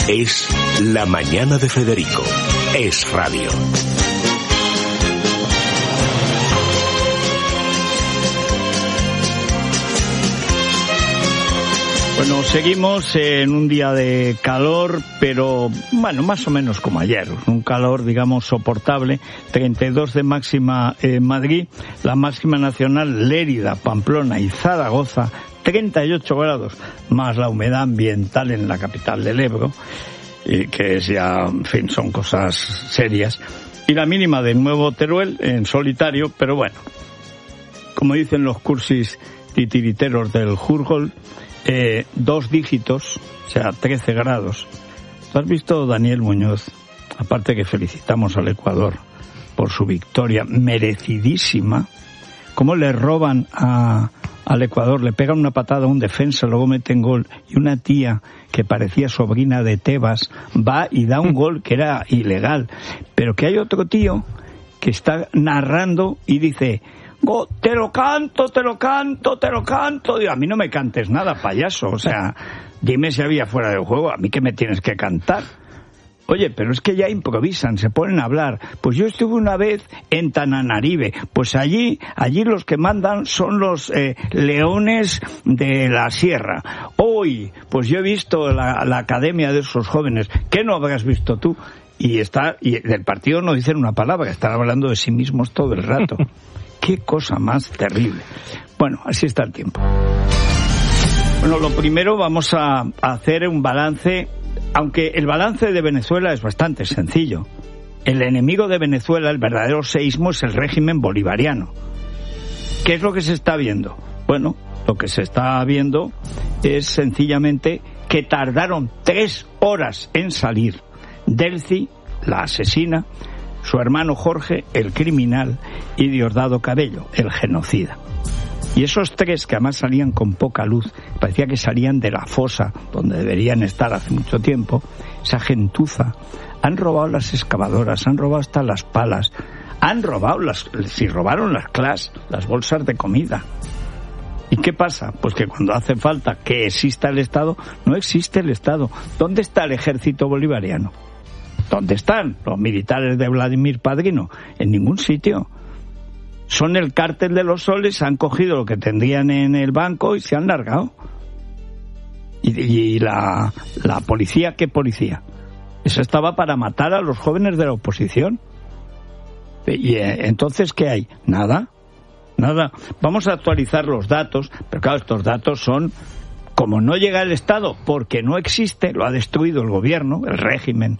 Es La Mañana de Federico. Es radio. Bueno, seguimos en un día de calor, pero bueno, más o menos como ayer. Un calor, digamos, soportable. 32 de máxima en Madrid, la máxima nacional Lérida, Pamplona y Zaragoza, 38 grados, más la humedad ambiental en la capital del Ebro, que es ya, en fin, son cosas serias. Y la mínima de Nuevo Teruel, en solitario, pero bueno, como dicen los cursis titiriteros del Jurgol, 2 dígitos, o sea, 13 grados. ¿Tú has visto, Daniel Muñoz? Aparte que felicitamos al Ecuador por su victoria merecidísima, cómo le roban al Ecuador, le pegan una patada a un defensa, luego meten gol, y una tía que parecía sobrina de Tebas va y da un gol que era ilegal, pero que hay otro tío que está narrando y dice: te lo canto. Digo, a mí no me cantes nada, payaso. O sea, dime si había fuera del juego. A mí que me tienes que cantar. Oye, pero es que ya improvisan, se ponen a hablar. Pues yo estuve una vez en Tananarive. Pues allí los que mandan son los leones de la sierra. Hoy, pues yo he visto la academia de esos jóvenes. ¿Qué no habrás visto tú? Y del partido no dicen una palabra, están hablando de sí mismos todo el rato. Qué cosa más terrible. Bueno, así está el tiempo. Bueno, lo primero vamos a hacer un balance, aunque el balance de Venezuela es bastante sencillo. El enemigo de Venezuela, el verdadero seísmo, es el régimen bolivariano. ¿Qué es lo que se está viendo? Bueno, lo que se está viendo es sencillamente que tardaron 3 horas en salir Delcy, la asesina, su hermano Jorge, el criminal, y Diosdado Cabello, el genocida. Y esos 3, que además salían con poca luz, parecía que salían de la fosa, donde deberían estar hace mucho tiempo, esa gentuza, han robado las excavadoras, han robado hasta las palas, han robado robaron las clas, las bolsas de comida. ¿Y qué pasa? Pues que cuando hace falta que exista el Estado, no existe el Estado. ¿Dónde está el ejército bolivariano? ¿Dónde están los militares de Vladimir Padrino? En ningún sitio. Son el cártel de los soles, han cogido lo que tendrían en el banco y se han largado. Y la policía, ¿qué policía? Eso estaba para matar a los jóvenes de la oposición. Y entonces, ¿qué hay? Nada. Vamos a actualizar los datos, pero claro, estos datos son... Como no llega el Estado, porque no existe, lo ha destruido el gobierno, el régimen